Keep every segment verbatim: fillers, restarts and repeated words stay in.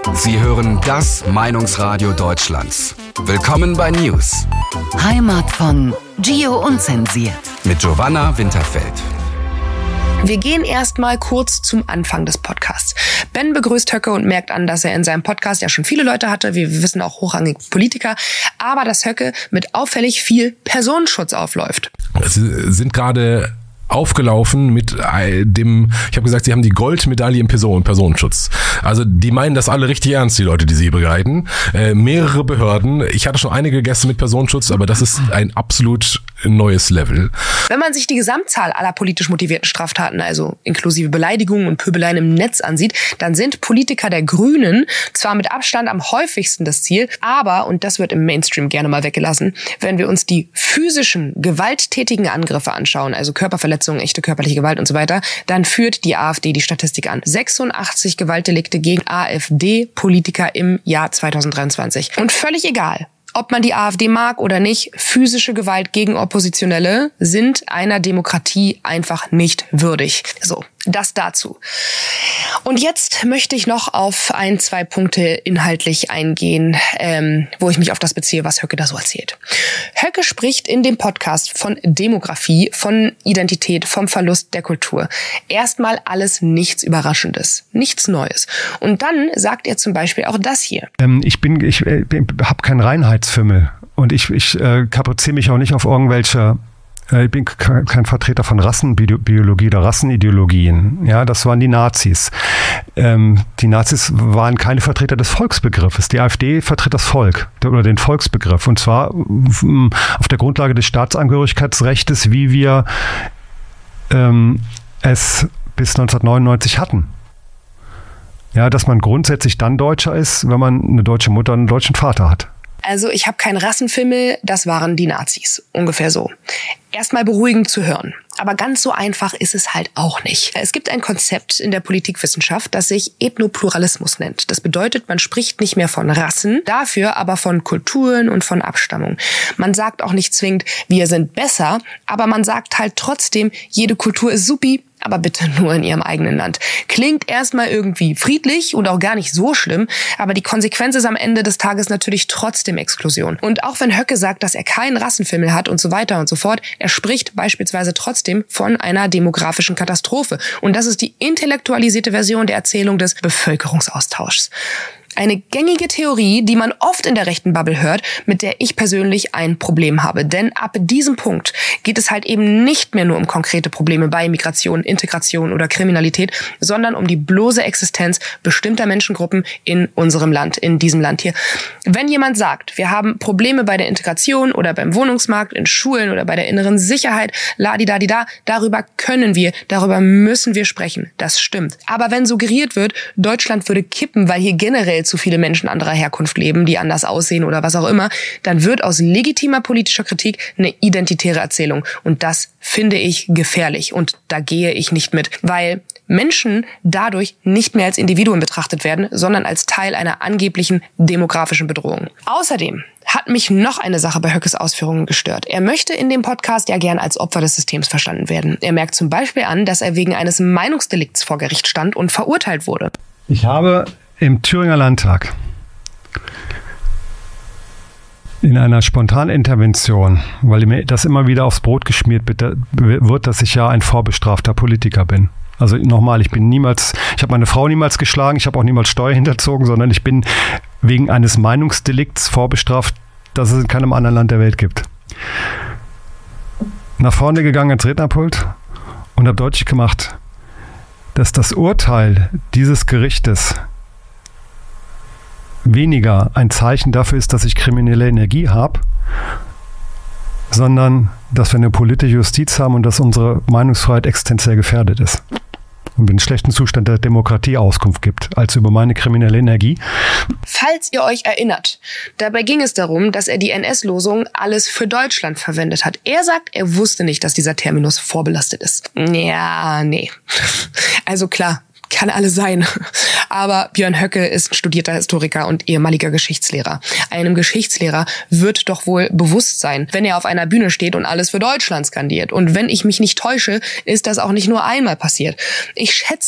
Sie hören das Meinungsradio Deutschlands. Willkommen bei News. Heimat von Gio Unzensiert. Mit Giovanna Winterfeld. Wir gehen erstmal kurz zum Anfang des Podcasts. Ben begrüßt Höcke und merkt an, dass er in seinem Podcast ja schon viele Leute hatte. Wir wissen auch hochrangige Politiker. Aber dass Höcke mit auffällig viel Personenschutz aufläuft. Es sind gerade aufgelaufen mit dem, ich habe gesagt, sie haben die Goldmedaille im Person, Personenschutz. Also die meinen das alle richtig ernst, die Leute, die sie begleiten. Äh, mehrere Behörden. Ich hatte schon einige Gäste mit Personenschutz, aber das ist ein absolut neues Level. Wenn man sich die Gesamtzahl aller politisch motivierten Straftaten, also inklusive Beleidigungen und Pöbeleien im Netz ansieht, dann sind Politiker der Grünen zwar mit Abstand am häufigsten das Ziel, aber, und das wird im Mainstream gerne mal weggelassen, wenn wir uns die physischen, gewalttätigen Angriffe anschauen, also Körperverletzungen, echte körperliche Gewalt und so weiter, dann führt die AfD die Statistik an. sechsundachtzig Gewaltdelikte gegen AfD-Politiker im Jahr zweitausenddreiundzwanzig. Und völlig egal, ob man die AfD mag oder nicht, physische Gewalt gegen Oppositionelle sind einer Demokratie einfach nicht würdig. So, das dazu. Und jetzt möchte ich noch auf ein, zwei Punkte inhaltlich eingehen, ähm, wo ich mich auf das beziehe, was Höcke da so erzählt. Höcke spricht in dem Podcast von Demografie, von Identität, vom Verlust der Kultur. Erstmal alles nichts Überraschendes, nichts Neues. Und dann sagt er zum Beispiel auch das hier. Ähm, ich bin, ich äh, habe keinen Reinheitsfimmel und ich, ich äh, kapriziere mich auch nicht auf irgendwelche. Ich bin kein Vertreter von Rassenbiologie oder Rassenideologien. Ja, das waren die Nazis. Ähm, die Nazis waren keine Vertreter des Volksbegriffes. Die AfD vertritt das Volk oder den Volksbegriff. Und zwar auf der Grundlage des Staatsangehörigkeitsrechts, wie wir ähm, es bis neunzehnhundertneunundneunzig hatten. Ja, dass man grundsätzlich dann Deutscher ist, wenn man eine deutsche Mutter und einen deutschen Vater hat. Also ich habe keinen Rassenfimmel, das waren die Nazis. Ungefähr so. Erstmal beruhigend zu hören. Aber ganz so einfach ist es halt auch nicht. Es gibt ein Konzept in der Politikwissenschaft, das sich Ethnopluralismus nennt. Das bedeutet, man spricht nicht mehr von Rassen, dafür aber von Kulturen und von Abstammung. Man sagt auch nicht zwingend, wir sind besser, aber man sagt halt trotzdem, jede Kultur ist supi, aber bitte nur in ihrem eigenen Land. Klingt erstmal irgendwie friedlich und auch gar nicht so schlimm, aber die Konsequenz ist am Ende des Tages natürlich trotzdem Exklusion. Und auch wenn Höcke sagt, dass er keinen Rassenfimmel hat und so weiter und so fort, er spricht beispielsweise trotzdem von einer demografischen Katastrophe. Und das ist die intellektualisierte Version der Erzählung des Bevölkerungsaustauschs. Eine gängige Theorie, die man oft in der rechten Bubble hört, mit der ich persönlich ein Problem habe. Denn ab diesem Punkt geht es halt eben nicht mehr nur um konkrete Probleme bei Migration, Integration oder Kriminalität, sondern um die bloße Existenz bestimmter Menschengruppen in unserem Land, in diesem Land hier. Wenn jemand sagt, wir haben Probleme bei der Integration oder beim Wohnungsmarkt, in Schulen oder bei der inneren Sicherheit, ladidadida, darüber können wir, darüber müssen wir sprechen. Das stimmt. Aber wenn suggeriert wird, Deutschland würde kippen, weil hier generell zu viele Menschen anderer Herkunft leben, die anders aussehen oder was auch immer, dann wird aus legitimer politischer Kritik eine identitäre Erzählung. Und das finde ich gefährlich. Und da gehe ich nicht mit, weil Menschen dadurch nicht mehr als Individuen betrachtet werden, sondern als Teil einer angeblichen demografischen Bedrohung. Außerdem hat mich noch eine Sache bei Höckes Ausführungen gestört. Er möchte in dem Podcast ja gern als Opfer des Systems verstanden werden. Er merkt zum Beispiel an, dass er wegen eines Meinungsdelikts vor Gericht stand und verurteilt wurde. Ich habe im Thüringer Landtag in einer spontanen Intervention, weil mir das immer wieder aufs Brot geschmiert wird, dass ich ja ein vorbestrafter Politiker bin. Also nochmal, ich bin niemals, ich habe meine Frau niemals geschlagen, ich habe auch niemals Steuer hinterzogen, sondern ich bin wegen eines Meinungsdelikts vorbestraft, das es in keinem anderen Land der Welt gibt. Nach vorne gegangen ans Rednerpult und habe deutlich gemacht, dass das Urteil dieses Gerichtes weniger ein Zeichen dafür ist, dass ich kriminelle Energie habe, sondern dass wir eine politische Justiz haben und dass unsere Meinungsfreiheit existenziell gefährdet ist. Und einen schlechten Zustand der Demokratie Auskunft gibt, als über meine kriminelle Energie. Falls ihr euch erinnert, dabei ging es darum, dass er die N S-Losung alles für Deutschland verwendet hat. Er sagt, er wusste nicht, dass dieser Terminus vorbelastet ist. Ja, nee. Also klar, kann alles sein. Aber Björn Höcke ist ein studierter Historiker und ehemaliger Geschichtslehrer. Einem Geschichtslehrer wird doch wohl bewusst sein, wenn er auf einer Bühne steht und alles für Deutschland skandiert. Und wenn ich mich nicht täusche, ist das auch nicht nur einmal passiert. Ich schätze,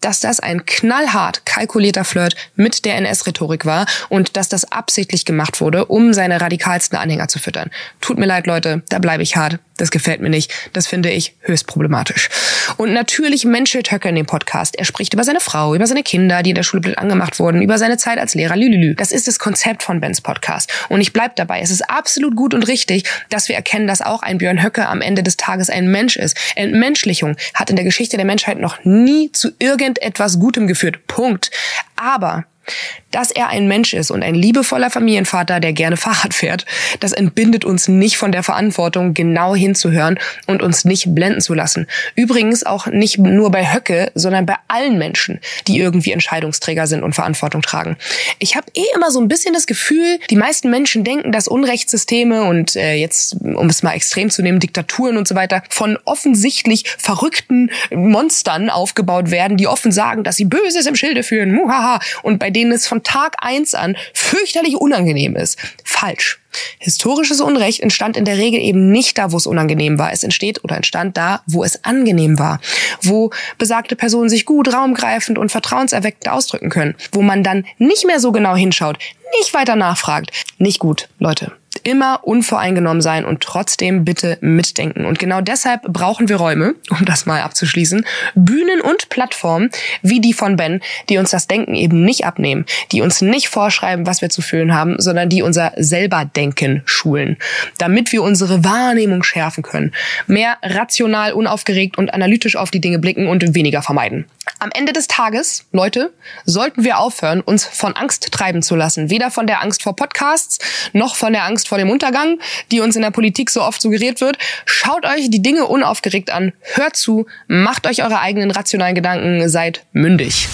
dass das ein knallhart kalkulierter Flirt mit der N S-Rhetorik war und dass das absichtlich gemacht wurde, um seine radikalsten Anhänger zu füttern. Tut mir leid, Leute, da bleibe ich hart. Das gefällt mir nicht. Das finde ich höchst problematisch. Und natürlich menschelt Höcke in dem Podcast. Er spricht über seine Frau, über seine Kinder, die in der Schule blöd angemacht wurden, über seine Zeit als Lehrer. Lülülü. Das ist das Konzept von Bens Podcast. Und ich bleib dabei. Es ist absolut gut und richtig, dass wir erkennen, dass auch ein Björn Höcke am Ende des Tages ein Mensch ist. Entmenschlichung hat in der Geschichte der Menschheit noch nie zu irgendetwas Gutem geführt. Punkt. Aber dass er ein Mensch ist und ein liebevoller Familienvater, der gerne Fahrrad fährt, das entbindet uns nicht von der Verantwortung, genau hinzuhören und uns nicht blenden zu lassen. Übrigens auch nicht nur bei Höcke, sondern bei allen Menschen, die irgendwie Entscheidungsträger sind und Verantwortung tragen. Ich habe eh immer so ein bisschen das Gefühl, die meisten Menschen denken, dass Unrechtssysteme und äh, jetzt, um es mal extrem zu nehmen, Diktaturen und so weiter, von offensichtlich verrückten Monstern aufgebaut werden, die offen sagen, dass sie Böses im Schilde führen, muhaha, und bei denen es von Tag eins an fürchterlich unangenehm ist. Falsch. Historisches Unrecht entstand in der Regel eben nicht da, wo es unangenehm war. Es entsteht oder entstand da, wo es angenehm war. Wo besagte Personen sich gut, raumgreifend und vertrauenserweckend ausdrücken können. Wo man dann nicht mehr so genau hinschaut, nicht weiter nachfragt. Nicht gut, Leute. Immer unvoreingenommen sein und trotzdem bitte mitdenken. Und genau deshalb brauchen wir Räume, um das mal abzuschließen, Bühnen und Plattformen wie die von Ben, die uns das Denken eben nicht abnehmen, die uns nicht vorschreiben, was wir zu fühlen haben, sondern die unser Selberdenken schulen, damit wir unsere Wahrnehmung schärfen können, mehr rational, unaufgeregt und analytisch auf die Dinge blicken und weniger vermeiden. Am Ende des Tages, Leute, sollten wir aufhören, uns von Angst treiben zu lassen. Weder von der Angst vor Podcasts, noch von der Angst vor dem Untergang, die uns in der Politik so oft suggeriert wird. Schaut euch die Dinge unaufgeregt an, hört zu, macht euch eure eigenen rationalen Gedanken, seid mündig.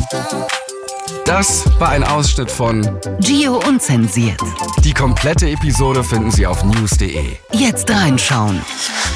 Das war ein Ausschnitt von Gio Unzensiert. Die komplette Episode finden Sie auf news punkt de. Jetzt reinschauen.